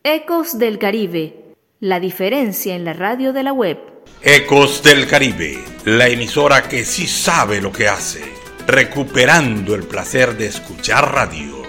Ecos del Caribe, la diferencia en la radio de la web. Ecos del Caribe, la emisora que sí sabe lo que hace, recuperando el placer de escuchar radio.